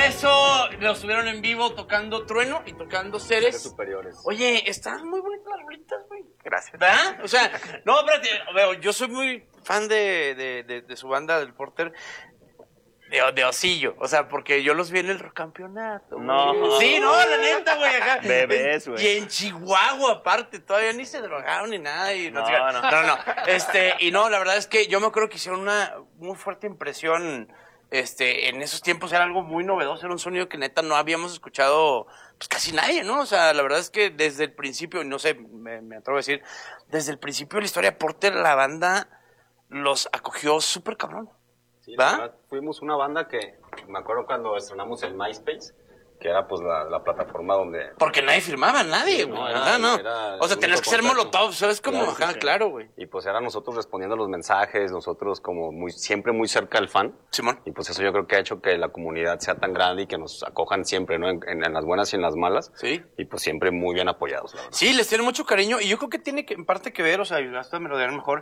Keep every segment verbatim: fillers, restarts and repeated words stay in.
eso los tuvieron en vivo tocando Trueno y tocando Ceres. Superiores. Oye, están muy bonitas las rolitas, güey. Gracias. ¿Verdad? O sea, no, espérate, veo, yo soy muy fan de, de, de, de su banda, del Porter. De, de Osillo, o sea, porque yo los vi en el campeonato. No. Sí, no, la neta, güey, acá. Bebés, güey. Y en Chihuahua, aparte, todavía ni se drogaron ni nada. Y no, No, no, no. no, no. Este, y no, la verdad es que yo me acuerdo que hicieron una muy fuerte impresión. Este, en esos tiempos era algo muy novedoso, era un sonido que neta no habíamos escuchado, pues casi nadie, ¿no? O sea, la verdad es que desde el principio, no sé, me, me atrevo a decir, desde el principio de la historia de Porter, la banda los acogió súper cabrón. Sí, ¿va? la verdad, fuimos una banda que, me acuerdo cuando estrenamos el MySpace, que era pues la, la plataforma donde... Porque nadie firmaba, nadie, Sí, güey, no, ¿verdad? era- No. era O sea, el tenías único que ser contacto. molotov, ¿sabes? Como, Claro, ajá, sí. claro, güey. Y pues era nosotros respondiendo los mensajes, nosotros como muy siempre muy cerca del fan. Simón. Y pues eso yo creo que ha hecho que la comunidad sea tan grande y que nos acojan siempre, ¿no? En, en- en las buenas y en las malas. Sí. Y pues siempre muy bien apoyados, la verdad. Sí, les tiene mucho cariño y yo creo que tiene que, en parte que ver, o sea, y esto me lo dirán mejor,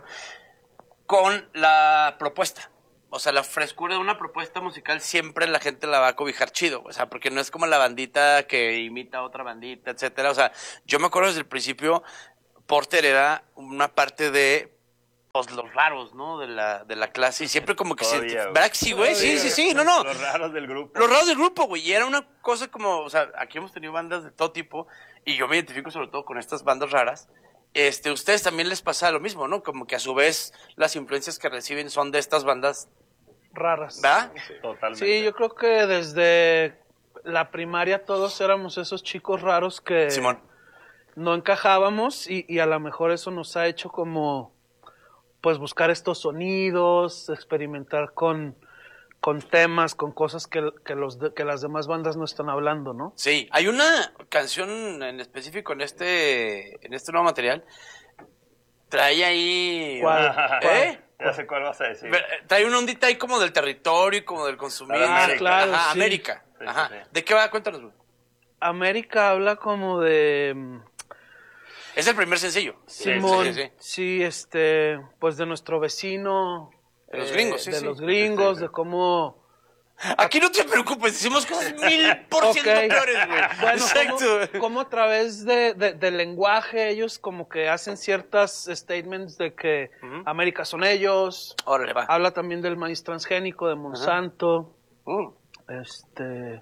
con la propuesta. O sea, la frescura de una propuesta musical siempre la gente la va a cobijar chido. O sea, porque no es como la bandita que imita a otra bandita, etcétera. O sea, yo me acuerdo desde el principio, Porter era una parte de pues, los raros, ¿no? De la, de la clase. Y siempre como que Todavía, se... güey. ¿Verdad que sí, güey? Sí, sí, sí. No, no. Los raros del grupo. Los raros del grupo, güey. Y era una cosa como, o sea, aquí hemos tenido bandas de todo tipo y yo me identifico sobre todo con estas bandas raras. Este, ustedes también les pasa lo mismo, ¿no? Como que a su vez las influencias que reciben son de estas bandas, raras. ¿verdad? Totalmente. Sí, yo creo que desde la primaria todos éramos esos chicos raros que Simón. no encajábamos y, y a lo mejor eso nos ha hecho como pues buscar estos sonidos, experimentar con, con temas, con cosas que, que, los de- que las demás bandas no están hablando, ¿no? Sí, hay una canción en específico en este, en este nuevo material. Trae ahí... ¿Cuál? ¿Eh? Ya sé cuál vas a decir. Ve- Trae una ondita ahí como del territorio y como del consumismo. Ah, claro, Ajá, sí. América. Sí, sí, Ajá. sí. ¿De qué va? Cuéntanos, güey. América habla como de mm, Es el primer sencillo. Simón, Sí, sí, sí. sí, este, pues de nuestro vecino, De los eh, gringos, sí, de sí. los gringos, de cómo Aquí no te preocupes, decimos cosas mil por ciento Ok. peores, güey. Bueno, Exacto. Como, como a través de, de- del lenguaje ellos como que hacen ciertas statements de que Ujú. América son ellos. Órale, va. Habla también del maíz transgénico de Monsanto. Mm. Este,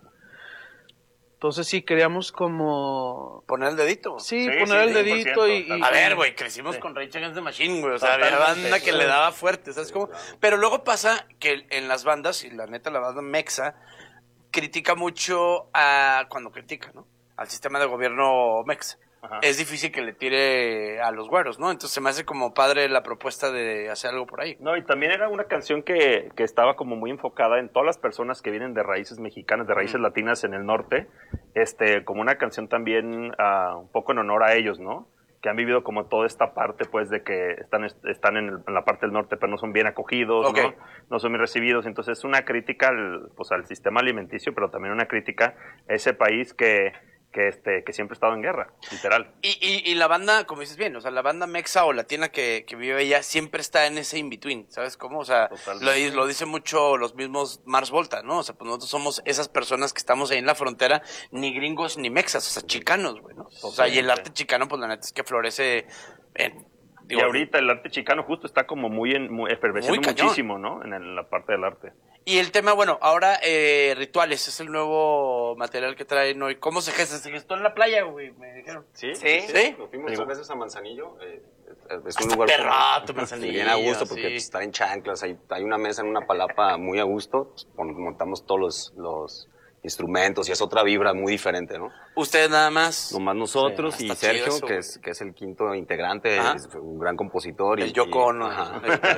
entonces sí queríamos como Poner el dedito. sí, Sí, poner sí, el cien por dedito ciento, y, y- A tal- ver, güey, crecimos con Rage Against the Machine, güey. O sea, había Totalmente, banda que sí. le daba fuerte, ¿sabes cómo? Pero luego pasa que en las bandas, y la neta, la banda Mexa, critica mucho a. Cuando critica, ¿no? Al sistema de gobierno Mexa. Ajá. Es difícil que le tire a los güeros, ¿no? Entonces se me hace como padre la propuesta de hacer algo por ahí. No, y también era una canción que, que estaba como muy enfocada en todas las personas que vienen de raíces mexicanas, de raíces latinas en el norte, este, como una canción también ah, un poco en honor a ellos, ¿no? Que han vivido como toda esta parte, pues, de que están, están en, el- en la parte del norte, pero no son bien acogidos, Ok. ¿no? No son bien recibidos. Entonces es una crítica al, pues, al sistema alimenticio, pero también una crítica a ese país que, que, este, que siempre ha estado en guerra, literal. Y, y, y la banda, como dices bien, o sea, la banda mexa o latina que, que vive allá siempre está en ese in-between, ¿sabes cómo? O sea, lo, Totalmente. lo dicen mucho los mismos Mars Volta, ¿no? O sea, pues nosotros somos esas personas que estamos ahí en la frontera, ni gringos ni mexas, o sea, chicanos, güey, ¿no? O sea, y el arte chicano, pues la neta es que florece en... digo, y ahorita el arte chicano justo está como muy, en, muy efervesciendo Muy cañón. muchísimo, ¿no? En, el- la parte del arte. Y el tema, bueno, ahora eh, Rituales, es el nuevo material que traen hoy. ¿Cómo se gesta? Se gestó en la playa, güey, me dijeron. Sí, ¿Sí? ¿Sí? Nos fuimos Digo. tres veces a Manzanillo. eh, es Hasta un lugar perrato, como- Manzanillo, bien a gusto porque sí. pues, está en chanclas. Hay, hay una mesa en una palapa muy a gusto. Pues, pon- montamos todos los, los instrumentos y es otra vibra muy diferente, ¿no? Ustedes nada más. Nomás nosotros Sí, y está chido Sergio, eso, que güey. es, que es el quinto integrante, Ajá. es un gran compositor. y- El Yoko y- Ono. ajá.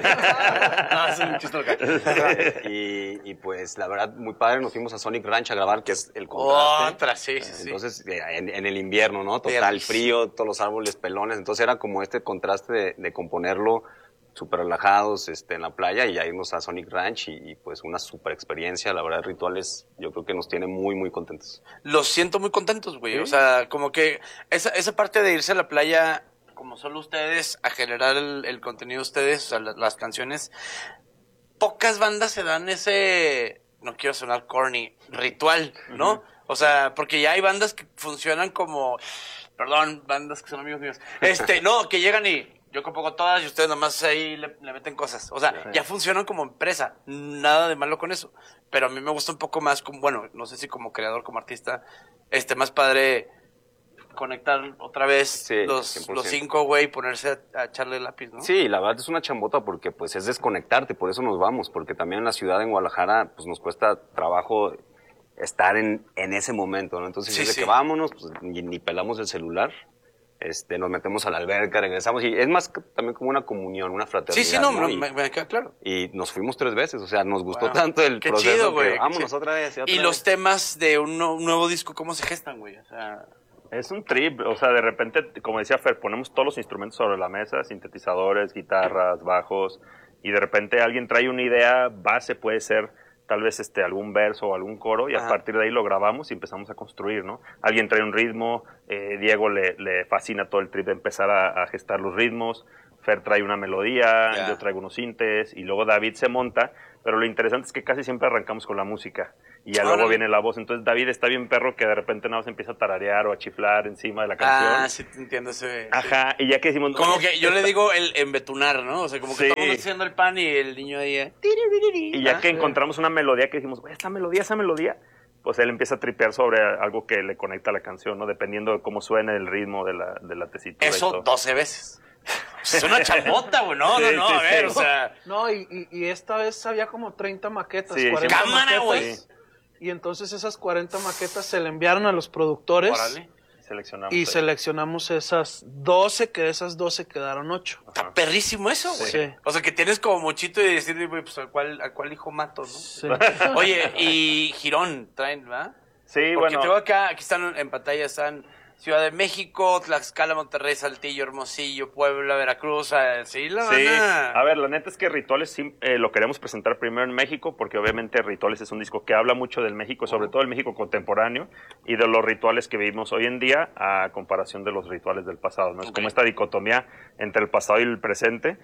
Ah, es un chiste local. y, y pues la verdad, muy padre, nos fuimos a Sonic Ranch a grabar, que es el contraste. Otra, sí, sí, sí. Entonces, eh, en, en el invierno, ¿no? Total Perris. frío, todos los árboles pelones. Entonces era como este contraste de, de componerlo súper relajados este, en la playa y ya irnos a Sonic Ranch y, y, pues una súper experiencia. La verdad, Rituales yo creo que nos tiene muy, muy contentos. Los siento muy contentos, güey. O sea, como que esa, esa parte de irse a la playa, como solo ustedes, a generar el, el contenido de ustedes, o sea, la- las canciones, pocas bandas se dan ese... no quiero sonar corny, ritual, ¿no? Uh-huh. O sea, porque ya hay bandas que funcionan como, perdón, bandas que son amigos míos, este, no, que llegan y yo compongo todas y ustedes nomás ahí le, le meten cosas. O sea, uh-huh. ya funcionan como empresa, nada de malo con eso. Pero a mí me gusta un poco más, como, bueno, no sé si como creador, como artista, este, más padre conectar otra vez sí, los, los cinco, güey, y ponerse a, a echarle lápiz, ¿no? Sí, la verdad es una chambota porque pues es desconectarte, por eso nos vamos, porque también en la ciudad, en Guadalajara, pues nos cuesta trabajo estar en, en ese momento, ¿no? Entonces, sí, desde sí. que vámonos, pues ni, ni pelamos el celular, este, nos metemos a la alberca, regresamos, y es más también como una comunión, una fraternidad. Sí, sí, no, ¿no? Y, me, me queda claro. Y nos fuimos tres veces, o sea, nos gustó wow. tanto el qué proceso chido, que güey, vámonos otra vez. Y, otra y vez. Los temas de un, no, un nuevo disco, ¿cómo se gestan, güey? O sea... Es un trip, o sea, de repente, como decía Fer, ponemos todos los instrumentos sobre la mesa, sintetizadores, guitarras, bajos, y de repente alguien trae una idea base, puede ser tal vez este algún verso o algún coro, y Ajá. a partir de ahí lo grabamos y empezamos a construir, ¿no? Alguien trae un ritmo, eh, Diego le, le fascina todo el trip de empezar a, a gestar los ritmos, Fer trae una melodía, yeah. yo traigo unos sintes, y luego David se monta, pero lo interesante es que casi siempre arrancamos con la música, y ya Órale. luego viene la voz. Entonces David está bien perro que de repente nada más empieza a tararear o a chiflar encima de la canción. Ah, sí, te entiendo ese. Ajá, y ya que decimos... Como que yo le digo el embetunar, ¿no? O sea, como que sí. todo el mundo haciendo el pan y el niño ahí... ¿eh? Y ya ah, que sí. encontramos una melodía que decimos, güey, esta melodía, esa melodía, pues él empieza a tripear sobre algo que le conecta a la canción, ¿no? Dependiendo de cómo suene el ritmo de la, de la tesitura. Eso doce veces. Es una chambota, güey. No, sí, no, no, sí, a ver, sí. o sea... No, y, y, y esta vez había como treinta maquetas, sí, cuarenta cámara, güey. Y entonces esas cuarenta maquetas se le enviaron a los productores. Órale. Seleccionamos y ahí. seleccionamos esas doce, que de esas doce quedaron ocho. Está perrísimo eso, güey. Sí. O sea, que tienes como mochito y decirle, güey, pues, ¿a cuál, a cuál hijo mato, no? Sí. Oye, y Girón, traen, ¿verdad? Sí, Porque bueno. tengo acá, aquí están en pantalla, están Ciudad de México, Tlaxcala, Monterrey, Saltillo, Hermosillo, Puebla, Veracruz, sí, la sí. van a... a ver, la neta es que Rituales sí, eh, lo queremos presentar primero en México, porque obviamente Rituales es un disco que habla mucho del México, sobre todo el México contemporáneo, y de los rituales que vivimos hoy en día, a comparación de los rituales del pasado, ¿no? Es okay. como esta dicotomía entre el pasado y el presente,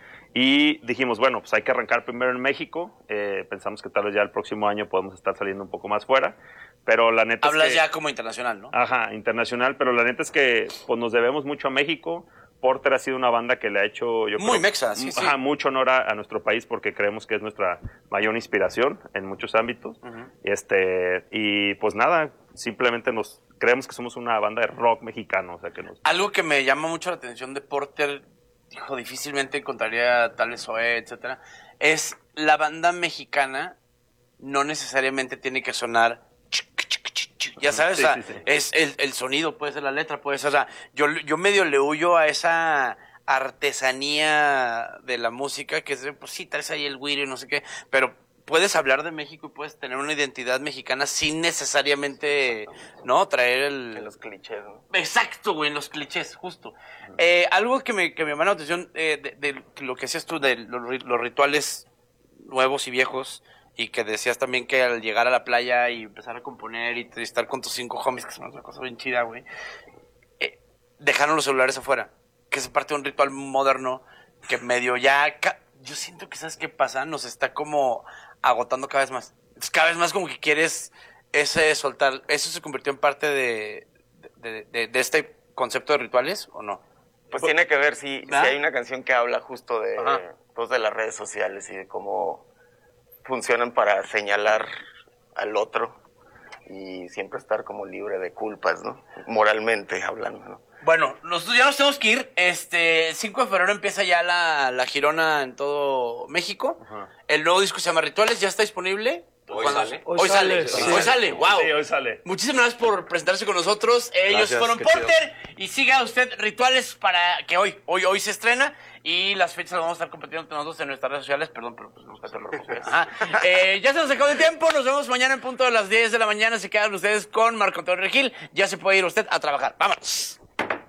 y dijimos, bueno, pues hay que arrancar primero en México, eh, pensamos que tal vez ya el próximo año podemos estar saliendo un poco más fuera, pero la neta Hablas es que, ya como internacional, ¿no? Ajá, internacional, pero la neta es que pues nos debemos mucho a México. Porter ha sido una banda que le ha hecho, yo Muy creo, mexa, sí, ajá, sí. mucho honor a, a nuestro país porque creemos que es nuestra mayor inspiración en muchos ámbitos. Uh-huh. Este, y pues nada, simplemente nos creemos que somos una banda de rock mexicano. O sea, que nos... Algo que me llama mucho la atención de Porter, dijo, difícilmente encontraría tal vez Zoé, etcétera, es la banda mexicana no necesariamente tiene que sonar... Ya sabes, sí, o sea, sí, sí. es el, el sonido, puede ser la letra, puede ser, o sea, yo, yo medio le huyo a esa artesanía de la música, que es, pues sí, traes ahí el güiro y no sé qué, pero puedes hablar de México y puedes tener una identidad mexicana sin necesariamente, ¿no? Traer el... En los clichés, ¿no? Exacto, güey, en los clichés, justo. Uh-huh. Eh, algo que me, que me llamó la atención eh, de, de lo que decías tú de los, los rituales nuevos y viejos, y que decías también que al llegar a la playa y empezar a componer y estar con tus cinco homies, que es una cosa bien chida, güey, eh, dejaron los celulares afuera, que es parte de un ritual moderno que medio ya, ca- yo siento que, ¿sabes qué pasa? Nos está como agotando cada vez más. Entonces, cada vez más como que quieres ese soltar, ¿eso se convirtió en parte de, de, de, de este concepto de rituales o no? Pues tiene que ver, si, si hay una canción que habla justo de, pues, de las redes sociales y de cómo funcionan para señalar al otro y siempre estar como libre de culpas, ¿no? Moralmente hablando, ¿no? Bueno, nosotros ya nos tenemos que ir. Este, el cinco de febrero empieza ya la, la girona en todo México. Ajá. El nuevo disco se llama Rituales, ya está disponible. Hoy sale. Hoy, hoy sale. sale. Sí. Hoy sale, wow. Sí, hoy sale. Muchísimas gracias por presentarse con nosotros. Ellos Gracias, fueron qué Porter chido. Y siga usted Rituales para que hoy, hoy, hoy se estrena y las fechas las vamos a estar compartiendo entre nosotros en nuestras redes sociales. Perdón, pero pues no está hacerlo. Ajá. Eh, ya se nos acabó el tiempo. Nos vemos mañana en punto de las diez de la mañana. Se quedan ustedes con Marco Antonio Regil. Ya se puede ir usted a trabajar. Vámonos.